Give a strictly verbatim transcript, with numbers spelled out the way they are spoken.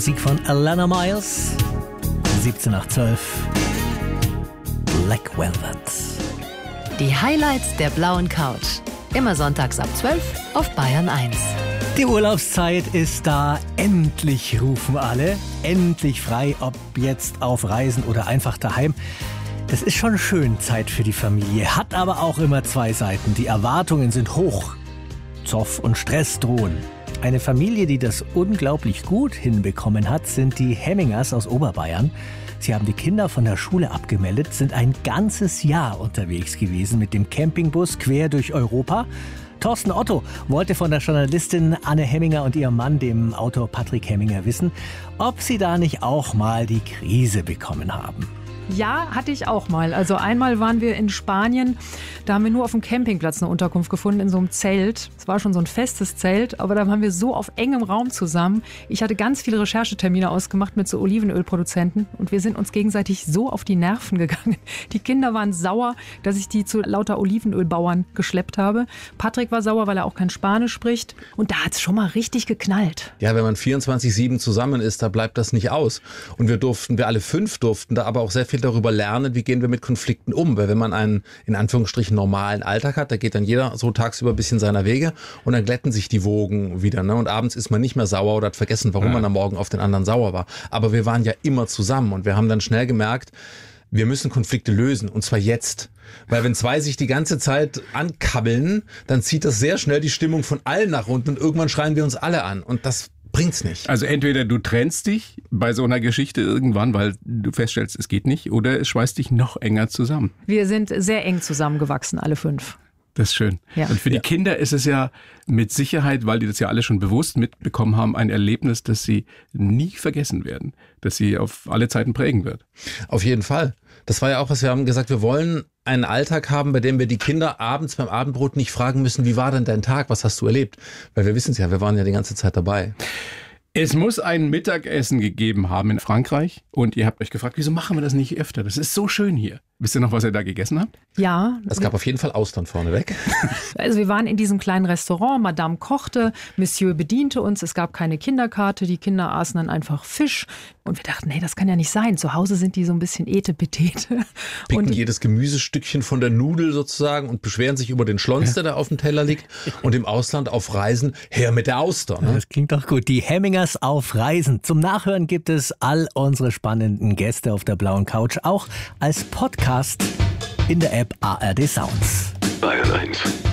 Musik von Alana Miles. siebzehn nach zwölf. Black Velvet. Die Highlights der blauen Couch. Immer sonntags ab zwölf auf Bayern eins. Die Urlaubszeit ist da. Endlich rufen alle. Endlich frei, ob jetzt auf Reisen oder einfach daheim. Das ist schon schön, Zeit für die Familie. Hat aber auch immer zwei Seiten. Die Erwartungen sind hoch. Zoff und Stress drohen. Eine Familie, die das unglaublich gut hinbekommen hat, sind die Hemmingers aus Oberbayern. Sie haben die Kinder von der Schule abgemeldet, sind ein ganzes Jahr unterwegs gewesen mit dem Campingbus quer durch Europa. Thorsten Otto wollte von der Journalistin Anne Hemminger und ihrem Mann, dem Autor Patrick Hemminger, wissen, ob sie da nicht auch mal die Krise bekommen haben. Ja, hatte ich auch mal. Also einmal waren wir in Spanien, da haben wir nur auf dem Campingplatz eine Unterkunft gefunden, in so einem Zelt. Es war schon so ein festes Zelt, aber da waren wir so auf engem Raum zusammen. Ich hatte ganz viele Recherchetermine ausgemacht mit so Olivenölproduzenten und wir sind uns gegenseitig so auf die Nerven gegangen. Die Kinder waren sauer, dass ich die zu lauter Olivenölbauern geschleppt habe. Patrick war sauer, weil er auch kein Spanisch spricht. Und da hat es schon mal richtig geknallt. Ja, wenn man vierundzwanzig sieben zusammen ist, da bleibt das nicht aus. Und wir durften, wir alle fünf durften da aber auch sehr viel darüber lernen, wie gehen wir mit Konflikten um. Weil wenn man einen, in Anführungsstrichen, normalen Alltag hat, da geht dann jeder so tagsüber ein bisschen seiner Wege und dann glätten sich die Wogen wieder. Ne? Und abends ist man nicht mehr sauer oder hat vergessen, warum ja. man am Morgen auf den anderen sauer war. Aber wir waren ja immer zusammen und wir haben dann schnell gemerkt, wir müssen Konflikte lösen und zwar jetzt. Weil wenn zwei sich die ganze Zeit ankabbeln, dann zieht das sehr schnell die Stimmung von allen nach unten und irgendwann schreien wir uns alle an und das bringt's nicht. Also entweder du trennst dich bei so einer Geschichte irgendwann, weil du feststellst, es geht nicht, oder es schweißt dich noch enger zusammen. Wir sind sehr eng zusammengewachsen, alle fünf. Das ist schön. Ja. Und für die ja. Kinder ist es ja mit Sicherheit, weil die das ja alle schon bewusst mitbekommen haben, ein Erlebnis, das sie nie vergessen werden, das sie auf alle Zeiten prägen wird. Auf jeden Fall. Das war ja auch, was wir haben gesagt, wir wollen einen Alltag haben, bei dem wir die Kinder abends beim Abendbrot nicht fragen müssen, wie war denn dein Tag, was hast du erlebt? Weil wir wissen es ja, wir waren ja die ganze Zeit dabei. Es muss ein Mittagessen gegeben haben in Frankreich und ihr habt euch gefragt, wieso machen wir das nicht öfter? Das ist so schön hier. Wisst ihr noch, was ihr da gegessen habt? Ja. Es gab auf jeden Fall Austern vorneweg. Also wir waren in diesem kleinen Restaurant, Madame kochte, Monsieur bediente uns, es gab keine Kinderkarte, die Kinder aßen dann einfach Fisch und wir dachten, nee, das kann ja nicht sein. Zu Hause sind die so ein bisschen etepetete. Picken und jedes Gemüsestückchen von der Nudel sozusagen und beschweren sich über den Schlons, der da auf dem Teller liegt. Und im Ausland auf Reisen, her mit der Auster. Ne? Das klingt doch gut. Die Hemmingers auf Reisen. Zum Nachhören gibt es all unsere spannenden Gäste auf der blauen Couch, auch als Podcast in der App A R D Sounds. Bayern eins.